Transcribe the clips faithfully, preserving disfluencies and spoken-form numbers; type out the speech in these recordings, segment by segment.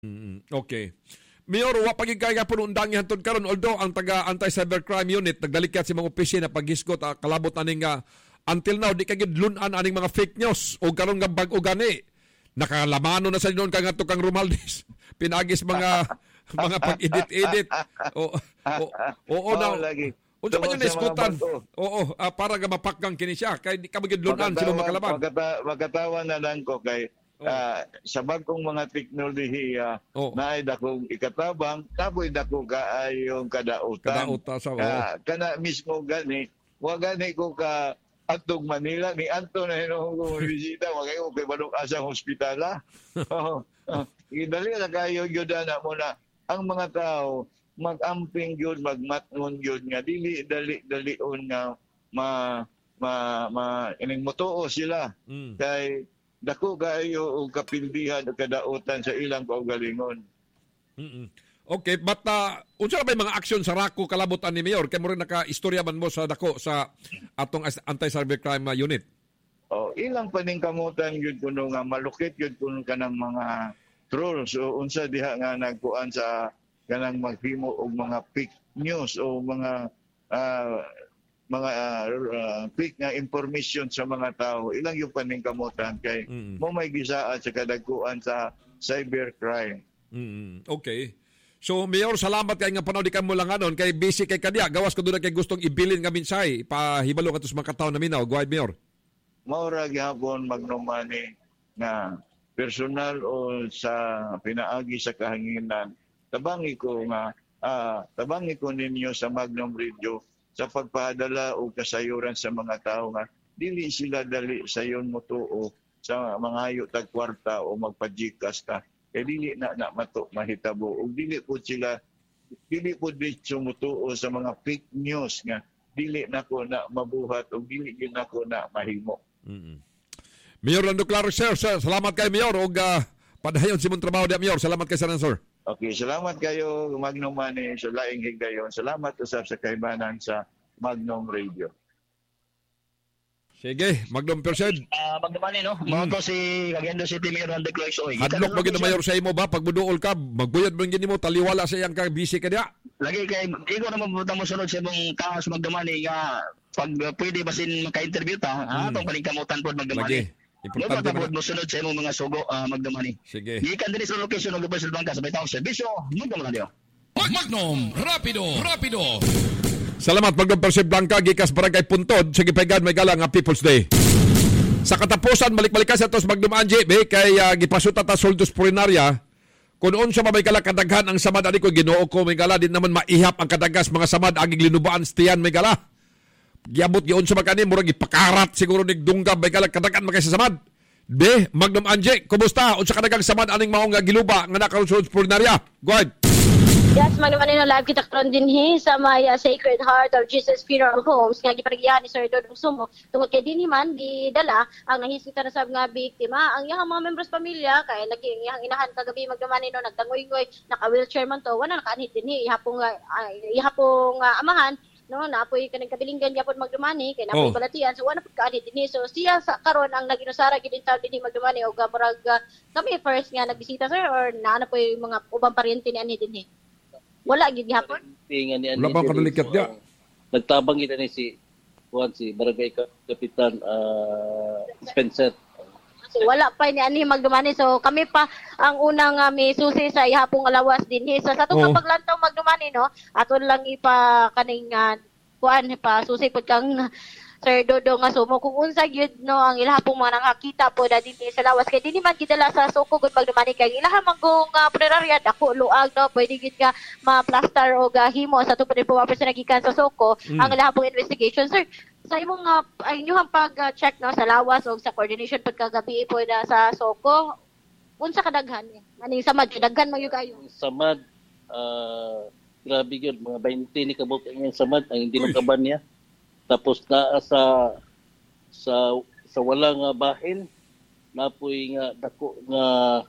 Mm, okay. Mayor, wa pagigkay nga po undangi hantod karon, although ang taga anti-cybercrime unit nagdalikat sa mga opisina paghisgot uh, kalabot aning uh, until now di kagid lunan aning mga fake news o karon nga bag-o gani. Nakalamano na sa noon kang ato kang Romualdez. Pinagis mga mga pag-edit-edit. O o o na. Unsa man yung naiskutan? Oo, uh, para ga mapakgang kini siya kay di ka magid lunan sila makalaban. Magata, magatawa na lang ko kay Uh, sa bagong mga teknolohiya oh. na ay dakong ikatabang, tapoy dako kaayong kadautan. Kadauta sa uh, kana mismo gani, wa gani ko ka atong Manila ni Anto na hinuhong bisita, wa kayo kay balong asang hospitala. Oh, uh, idali na kayo gyud na mo na ang mga tao magamping gyud magmatngon gyud nga dili dali dalion nga ma ma ma ining motuo sila. Mm. Kay dako kayo og kapildihan o kadautan sa ilang kaugalingon. Mm-mm. Okay, but uh, unsa ba mga aksyon sa Rako kalabotan ni Mayor? Kay mo rin naka-istorya man mo sa dako sa atong anti-cybercrime unit. Oh, ilang paningkamutan gyud kuno nga malukit gyud kuno kanang mga trolls o unsa diha nga nagkuan sa kanang maghimo og mga fake news o mga uh, mga uh, quick nga information sa mga tao. Ilang yung paningkamutan kay mm-hmm. mo may gisaad sa kadagkuan sa cybercrime. Mm-hmm. Okay. So, Mayor, salamat kay nga panaw di ka mo lang anon kay busy kay kadiya. Gawas ko doon kay gustong ibilin nga minsay. Pahibalo ka to sa mga katao na minaw. Go ahead, Mayor. Maura gihapon magnomani na personal o sa pinaagi sa kahanginan. Tabangi ko nga, uh, tabangi ko ninyo sa Magnum Radio sa pagpadala o kasayuran sa mga tao nga dili sila dali sayon motuo sa mga tag kwarta o magpajikas ka kay dili na na mato mahitabo o dili po sila dili po dito motuo sa mga fake news nga dili nako na mabuhat o dili gyud nako na mahimo. Mm-hmm. Mayor Lando Claro, sir, sir, salamat kay Mayor og uh, padayon si mong trabaho di Mayor. Salamat kay sir, sir. Okay, salamat kayo Magnum Money sa laing higayon. Salamat usab sa kaibanan sa Magnum Radio. Sige, Magnum Perced. Uh, Magnum Money, no? Mm. Mga si Cagayan City Mayor Randy Cloysoy. Hadlok mo gina Mayor sa imo ba? Pag buduol ka, magbuyad mo gini mo, taliwala sa iyang ka, busy ka diya. Lagi kay, ikaw naman pumunta mo sunod sa ibang taas Magnum Money nga, pag uh, pwede ba sin maka-interview ta, mm. atong paningkamutan po Magnum Money. Importante mo mo sunod sa imong mga sugo uh, Magnum Money. Sige. Gikan diri sa location ng Lubay Blanca sa Baytao Servicio, Magnum Money. Magnum, rapido, rapido. Salamat Magnum Perced Blanca gikas Barangay Puntod sa gipaygan may gala nga People's Day. Sa katapusan balik-balikan sa tos Magnum Angie be kay uh, gipasuta ta soldos purinarya. Kung unsa may gala kadaghan ang samad ani ko Ginoo ko may gala din naman maihap ang kadagas mga samad agig linubaan stiyan may gala. Giabot giun sa makani murag ipakarat siguro nig dunggab may gala kadagan makay sa samad. Be, Magnum Angie, kumusta? Unsa kadagang samad aning mao nga giluba nga nakaron sa purinarya? Go ahead. Yes, Magnum Anino, live kita karon dinhi sa may uh, Sacred Heart of Jesus Funeral Homes nga gipagiyahan ni Sir Dodong Sumo. Tungod kay dinhi man gidala ang nahisita na sab nga biktima. Ang iyang mga members pamilya kay lagi ang iyang inahan kagabi Magnum Anino nagtangoy-ngoy, naka-wheelchair man to, wala nakaanhit dinhi ihapong uh, ihapong uh, amahan. No, napoy kanang kabilinggan gyapon magdumani kay napoy oh. balatian so wala pud kaani dinhi so siya sa karon ang naginusara gid in town dinhi magdumani og murag uh, kami first nga nagbisita sir or naana po yung mga ubang paryente ni ani dinhi wala gid gyapon wala pa kadalikat dia nagtabang gid ni si Juan si Barangay Kapitan uh, Spencer so, wala pa ni ani magdumani so kami pa ang unang uh, may susi sa ihapong alawas dinhi so sa atong oh. paglantaw magdumani no aton lang ipa kaning uh, kuan pa susi pud kang uh, Sir Dodo nga sumo kung unsa gyud no ang ilahapong mga nakakita po da dinhi sa lawas kay dinhi man gidala sa suko gud magdumani kay ilaha magong uh, punerarya dako luag no pwede gid nga ma-plaster o uh, himo sa tupad po person nagikan sa suko mm. ang ilahapong investigation sir sa imong uh, ay inyong pag-check uh, no sa lawas o sa coordination pagkagabi po na sa Soko unsa kadaghan eh aning samad daghan man gyud kayo samad uh, grabe gyud mga twenty ni kabuk ang samad ang hindi makaban niya tapos na sa sa sa wala nga bahin napoy nga dako nga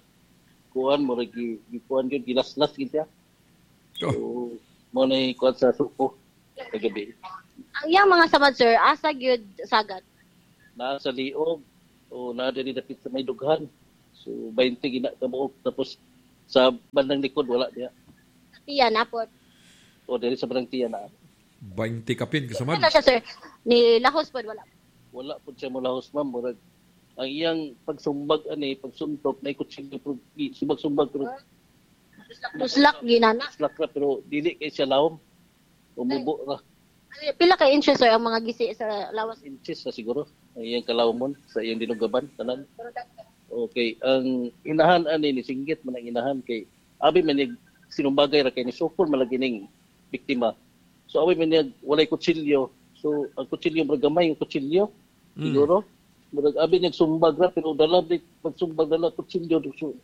kuan mo ragi gikuan gyud gilaslas gid siya so mo na kuan sa Soko kagabi. Ang iyang mga samad sir, asa gyud sagad? Nasa liog o naa diri dapit sa may dughan. So twenty gina kabuok tapos Sa bandang likod, wala niya. Tiyan na po. O, dili sa bandang tiyan na. twenty kapin kasamad. Ano siya, sir? Ni Lahos po, wala. Wala po siya mula host, ma'am. Murag, ang iyang pagsumbag, ani, pagsuntok, na ikutsilyo, subag-sumbag, pero Tuslak, ginana. tuslak ra, pero dili kay siya lawom. Umubo ra. Pila ka inches, sir, ang mga gisi sa lawas? Inches na siguro. Ang iyang kalawomon sa iyang dinugaban. Tanan. Okay. Ang inahan, ani, ni singgit man ang inahan kay abi man yung sinumbagay ra kay ni sukol malagining biktima. So abi man yung walay kutsilyo. So ang kutsilyo magamay yung kutsilyo. Siguro. Murag abi niyag sumbag ra pero dala di pagsumbag dala kutsilyo so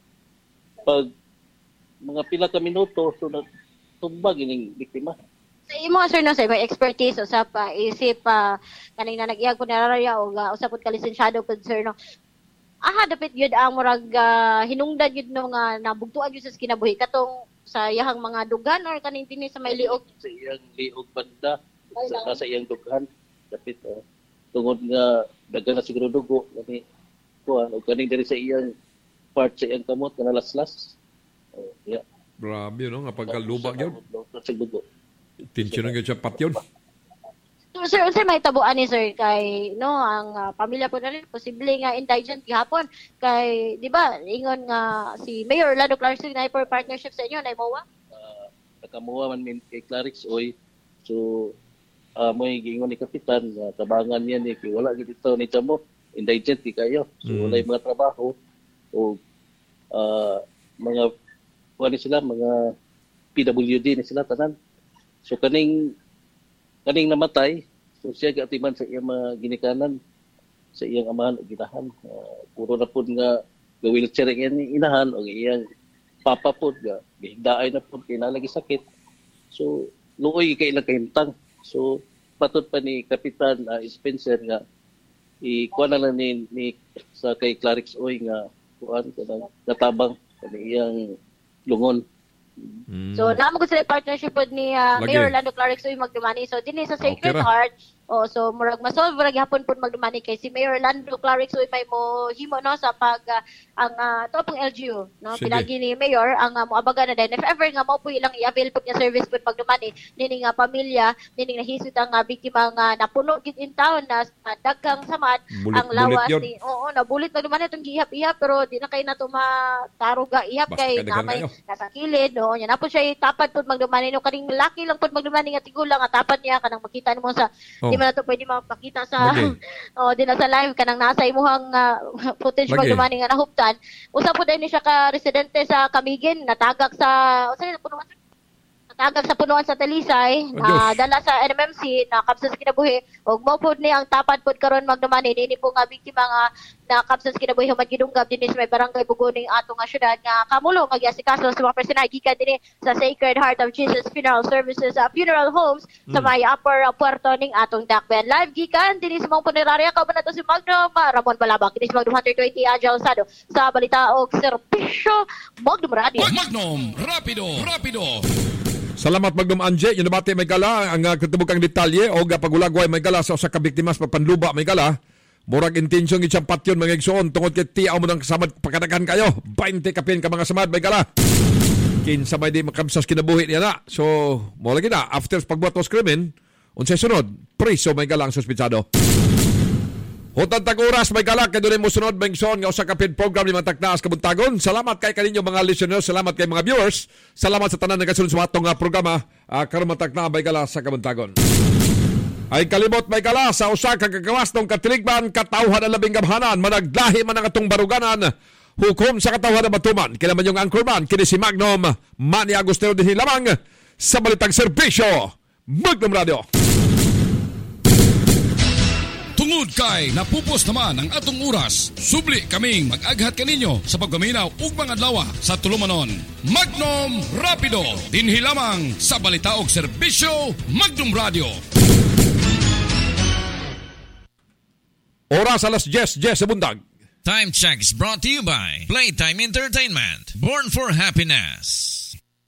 pag mga pila ka minuto so natumbag ining biktima. Sa imo sir no sir may expertise usap pa isip pa kanina nag-iyag ko nararaya o uh, usap pud ka lisensyado pud sir no. Aha dapit gyud ang murag uh, hinungdan gyud no nga nabugtuan gyud sa kinabuhi katong sa iyang mga dugan or kaning dinhi sa may liog sa iyang liog banda sa, sa iyang dugan dapit uh, tungod nga dagan na siguro dugo kani kuan og kaning diri sa iyang part sa iyang kamot kana laslas. Oh, yeah. Grabe no nga pagkaluba gyud. Sa dugo. Tensyon nga siya patyon. So, sir, sir, may tabuan ni sir kay no ang uh, pamilya po na rin posible nga indigent gihapon kay di ba ingon nga si Mayor Orlando Clarkson na for partnership sa inyo na mowa uh, nakamuha man min kay Clarix oy so uh, mo giingon ni kapitan nga uh, tabangan niya ni kay wala gid ito ni Chamo indigent di kayo so mm. wala mga trabaho o uh, mga kuan sila mga P W D ni sila tanan so kaning kaning namatay so siya gatiman sa iyang mga ginikanan sa iyang amahan o ginahan uh, puro na po nga ga-wheelchair iyang inahan o iyang papa po nga gihigdaay na po kinalagi sakit so luoy kay ilang kahimtang so patod pa ni Kapitan uh, Spencer nga ikuha na lang ni, ni sa kay Clarix Oy nga kuan kanang natabang kani iyang lungon. Mm. So, naman ko sila partnership pod ni uh, Mayor Orlando Clarkson yung magdumani. So, din sa Sacred okay Heart, oh, so murag masolve murag hapon pod magdumani kay si Mayor Orlando Clarkson may mo himo no sa pag uh, ang uh, to pong L G U, no? Pinagi ni Mayor ang uh, moabaga na din. If ever nga mo po ilang i-avail pod niya service pod magdumani, nini nga pamilya, nini nga hisut ang uh, biktima nga napuno gid in town na uh, dagkang samad bulit, ang lawas ni oo, nabulit magdumani itong gihap-ihap pero di na kay nato mataruga ihap kay namay nasa kilid, no? Nya na po siya tapad pod magdumani no kaning laki lang pod magdumani nga tigulang nga tapad niya kanang makita nimo sa oh. Di man nato pwede mapakita sa oh di na sa live kanang nasa imuhang uh, footage magdumani nga nahuptan usa po din siya ka residente sa Camiguin natagak sa usa na punuan natagak sa punuan sa Talisay na dala sa N M M C na kapsa sa kinabuhi ug mo pod ni ang tapad pod karon magdumani dinhi po nga biktima nga na kapsa sa kinabuhi humad gidunggab dinhi sa may barangay Bugoning ato nga syudad nga kamulo magyasikaso sa mga personal gikan dinhi sa Sacred Heart of Jesus Funeral Services uh, Funeral Homes mm. sa may upper uh, puerto ning atong Dakben live gikan dinhi sa mga punerarya kauban nato si Magnum uh, Ramon Balabang dinhi sa Magnum one twenty Agile Sado sa balita og serbisyo Magnum Radio. Magnum Rapido Rapido. Salamat Magnum Anje, yung nabati may gala ang uh, katubukang detalye o pagulagway may gala sa usa ka biktima sa panluba may gala. Murag intensyon gid siyang patyon mga igsoon tungod kay tiaw mo nang samad pagkadagan kayo. twenty kapin ka mga samad may gala. Kinsa may di makamsas kinabuhi niya na. So, mo lagi na after pagbuhat os krimen, unsay sunod, preso may gala ang suspitsado. Hutan tag oras may gala kay dunay mo sunod may igsoon nga usa ka pin program ni Taktaas Kabuntagon. Salamat kay kaninyo mga listeners, salamat kay mga viewers. Salamat sa tanan nagasunod sa atong uh, programa uh, karon matakna may gala sa Kabuntagon. Ay kalimot may gala sa usa ka kagawas ng katiligban katawhan ang labing gamhanan managlahi man ang atong baruganan hukom sa katawhan na batuman kila man yung anchorman kini si Magnum Manny Agustino dinhi lamang sa balitang serbisyo Magnum Radio. Tungod kay napupos naman ang atong oras, subli kaming mag-aghat kaninyo sa pagpaminaw ug mga adlaw sa tulumanon. Magnum Rapido dinhi lamang sa balita og serbisyo Magnum Radio. Oras alas diyes, diyes sa bundag. Time check is brought to you by Playtime Entertainment. Born for happiness.